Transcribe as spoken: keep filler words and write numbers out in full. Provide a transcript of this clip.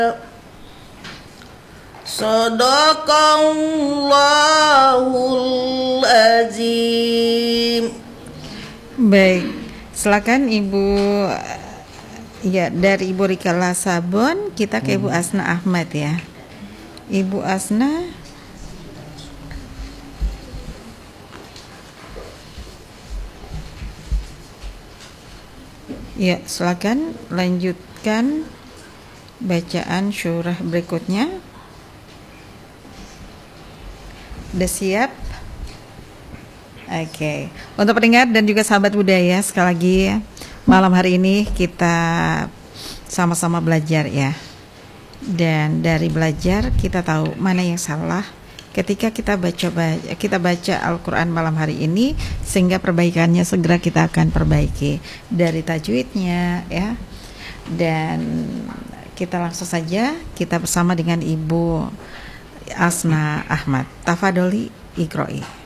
Shadaqallahul azim. Baik, silakan Ibu. Ya, dari Ibu Rika Lasabon kita ke Ibu Asna Ahmad ya. Ibu Asna. Ya, silakan lanjutkan bacaan surah berikutnya. Sudah siap? Oke. Okay. Untuk pendengar dan juga sahabat budaya, sekali lagi malam hari ini kita sama-sama belajar ya. Dan dari belajar kita tahu mana yang salah ketika kita baca, baca kita baca Al-Qur'an malam hari ini, sehingga perbaikannya segera kita akan perbaiki dari tajwidnya ya. Dan kita langsung saja kita bersama dengan Ibu Asna Ahmad. Tafadholi Iqra'i.